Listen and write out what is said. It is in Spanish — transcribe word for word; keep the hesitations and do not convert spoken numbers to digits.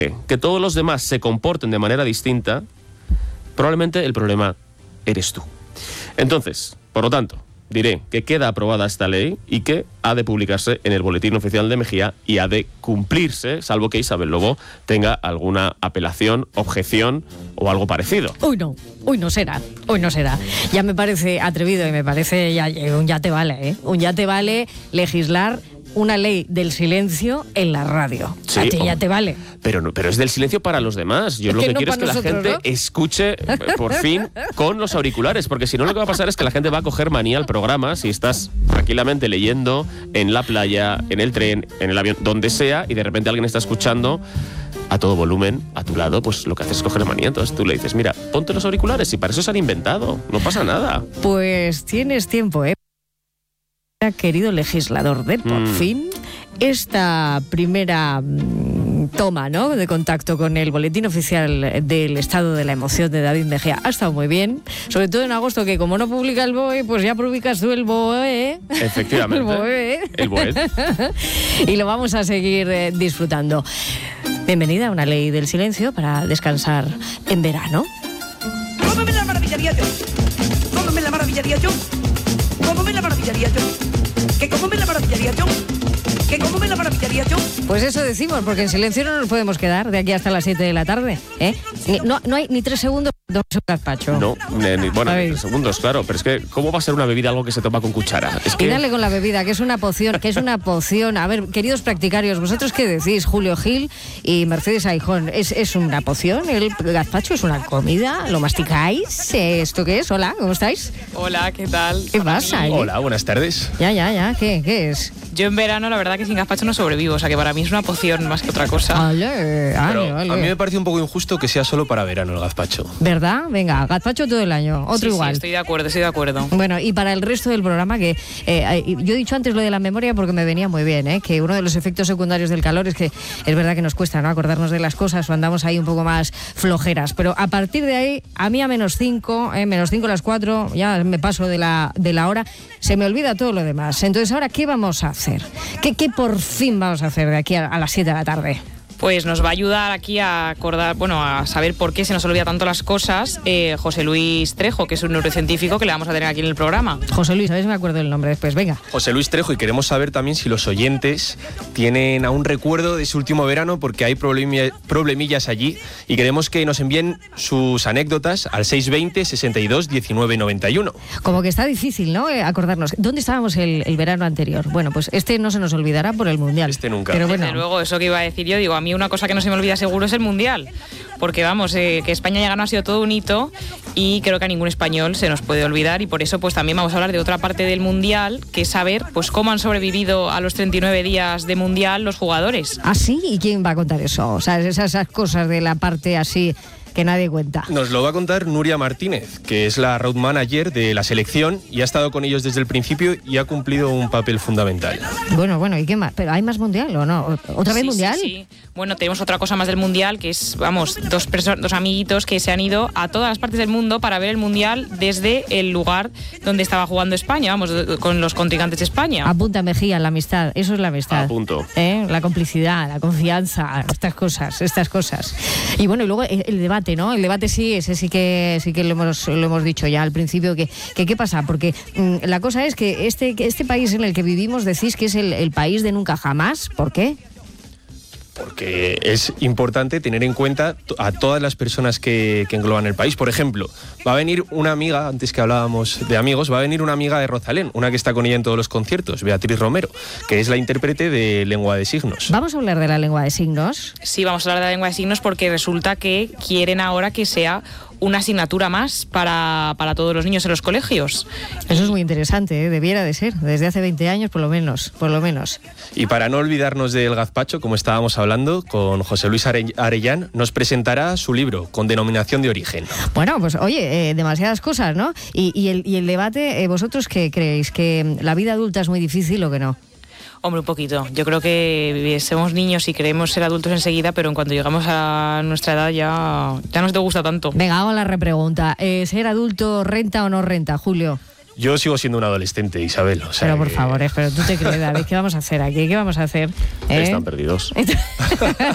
que todos los demás se comporten de manera distinta, probablemente el problema eres tú. Entonces, por lo tanto, diré que queda aprobada esta ley y que ha de publicarse en el Boletín Oficial de Mejía y ha de cumplirse, salvo que Isabel Lobo tenga alguna apelación, objeción o algo parecido. Uy, no, uy, no será, uy, no será. Ya me parece atrevido y me parece ya, un ya te vale, ¿eh? Un ya te vale legislar una ley del silencio en la radio. Sí, a ti ya oh, te vale. Pero, no, pero es del silencio para los demás. Yo Es lo que que no quiero es que para la nosotros, gente ¿no? escuche, por fin, con los auriculares, porque si no lo que va a pasar es que la gente va a coger manía al programa si estás tranquilamente leyendo en la playa, en el tren, en el avión, donde sea, y de repente alguien está escuchando a todo volumen, a tu lado, pues lo que haces es coger manía. Entonces tú le dices, mira, ponte los auriculares y para eso se han inventado, no pasa nada. Pues tienes tiempo, ¿eh? Querido legislador, de por Mm. fin esta primera mm, toma, ¿no?, de contacto con el Boletín Oficial del Estado de la Emoción de David Mejía ha estado muy bien, sobre todo en agosto, que como no publica el B O E, pues ya publicas tú el B O E. Efectivamente. El B O E. El B O E. Y lo vamos a seguir eh, disfrutando. Bienvenida a una ley del silencio para descansar en verano. ¿Cómo me la maravillaría yo? ¿Cómo me la maravillaría yo? ¿Cómo me la maravillaría yo? ¿Que cómo me la maravillaría yo? ¿Que cómo me la maravillaría yo? Pues eso decimos, porque en silencio no nos podemos quedar de aquí hasta las siete de la tarde, ¿eh? Ni- No, no hay ni tres segundos de un gazpacho. No, ni, ni- bueno, Ay. ni segundos, claro, pero es que ¿cómo va a ser una bebida algo que se toma con cuchara? Es Y que dale con la bebida, que es una poción, que es una poción. A ver, queridos practicarios, ¿vosotros qué decís? Julio Gil y Mercedes Aijón, ¿es, es una poción? ¿El gazpacho es una comida? ¿Lo masticáis? ¿Esto qué es? Hola, ¿cómo estáis? Hola, ¿qué tal? ¿Qué pasa? eh? Hola, buenas tardes. Ya, ya, ya, ¿qué, qué es? Yo en verano la verdad que sin gazpacho no sobrevivo, o sea que para mí es una poción más que otra cosa. Vale, vale, Pero vale. a mí me parece un poco injusto que sea solo para verano el gazpacho. ¿Verdad? Venga, gazpacho todo el año, otro Sí, sí, igual. estoy de acuerdo, estoy de acuerdo. Bueno, y para el resto del programa, que eh, yo he dicho antes lo de la memoria porque me venía muy bien, ¿eh? Que uno de los efectos secundarios del calor es que es verdad que nos cuesta, ¿no?, acordarnos de las cosas o andamos ahí un poco más flojeras. Pero a partir de ahí, a mí a menos cinco, eh, menos cinco a las cuatro, ya me paso de la, de la hora, se me olvida todo lo demás. Entonces, ¿ahora qué vamos a hacer? ¿Qué, qué por fin vamos a hacer de aquí a, a las siete de la tarde? Pues nos va a ayudar aquí a acordar, bueno, a saber por qué se nos olvida tanto las cosas, eh, José Luis Trejo, que es un neurocientífico que le vamos a tener aquí en el programa. José Luis, a ver si me acuerdo el nombre después, venga. José Luis Trejo, y queremos saber también si los oyentes tienen aún recuerdo de ese último verano, porque hay problemi- problemillas allí, y queremos que nos envíen sus anécdotas al seis veinte, sesenta y dos, diecinueve, noventa y uno. Como que está difícil, ¿no?, eh, acordarnos. ¿Dónde estábamos el, el verano anterior? Bueno, pues este no se nos olvidará por el Mundial. Este nunca. Pero bueno, Desde luego, eso que iba a decir yo, digo, a mí una cosa que no se me olvida seguro es el Mundial, porque vamos, eh, que España haya ganado ha sido todo un hito y creo que a ningún español se nos puede olvidar, y por eso pues también vamos a hablar de otra parte del Mundial, que es saber pues cómo han sobrevivido a los treinta y nueve días de Mundial los jugadores. ¿ah, sí? ¿Y quién va a contar eso? O sea, esas, esas cosas de la parte así que nadie cuenta. Nos lo va a contar Nuria Martínez, que es la road manager de la selección y ha estado con ellos desde el principio y ha cumplido un papel fundamental. Bueno, bueno, ¿y qué más? ¿Pero hay más Mundial o no? ¿Otra vez Sí, Mundial? Sí, sí. Bueno, tenemos otra cosa más del Mundial, que es, vamos, dos, perso- dos amiguitos que se han ido a todas las partes del mundo para ver el Mundial desde el lugar donde estaba jugando España, vamos, de- con los contrincantes de España. Apunta, Mejía, la amistad. Eso es la amistad. Apunto. ¿Eh? La complicidad, la confianza, estas cosas, estas cosas. Y bueno, y luego el, el debate, ¿no? El debate sí, ese sí que sí que lo hemos, lo hemos dicho ya al principio, que, que qué pasa, porque mm, la cosa es que este, que este país en el que vivimos decís que es el, el país de nunca jamás. ¿Por qué? Porque es importante tener en cuenta a todas las personas que, que engloban el país. Por ejemplo, va a venir una amiga, antes que hablábamos de amigos, va a venir una amiga de Rosalén, una que está con ella en todos los conciertos, Beatriz Romero, que es la intérprete de lengua de signos. Vamos a hablar de la lengua de signos. Sí, vamos a hablar de la lengua de signos porque resulta que quieren ahora que sea una asignatura más para, para todos los niños en los colegios. Eso es muy interesante, ¿eh? Debiera de ser, desde hace veinte años por lo menos, por lo menos. Y para no olvidarnos del gazpacho, como estábamos hablando, con José Luis Are- Arellán, nos presentará su libro, con denominación de origen. Bueno, pues oye, eh, demasiadas cosas, ¿no? Y, y, el, y el debate, eh, ¿vosotros qué creéis? ¿Que la vida adulta es muy difícil o que no? Hombre, un poquito. Yo creo que somos niños y queremos ser adultos enseguida, pero en cuanto llegamos a nuestra edad ya, ya no te gusta tanto. Venga, hago la repregunta. Eh, ¿Ser adulto renta o no renta, Julio? Yo sigo siendo un adolescente, Isabel. O sea Pero por que- favor, eh, pero tú te crees, David, ¿qué vamos a hacer aquí? ¿Qué vamos a hacer? ¿Eh? Están perdidos.